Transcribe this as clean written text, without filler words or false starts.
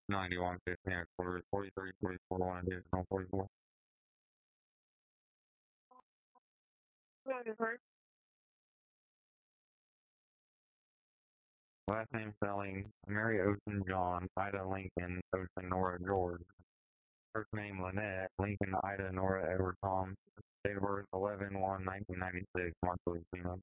91, 15 quarters, 43, 44, 1 additional, 44. Last name spelling, Mary Ocean John, Ida Lincoln, Ocean Nora George. First name Lynette, Lincoln Ida Nora Edward Tom. Date of birth 11/1/1996, Mark Louisiana.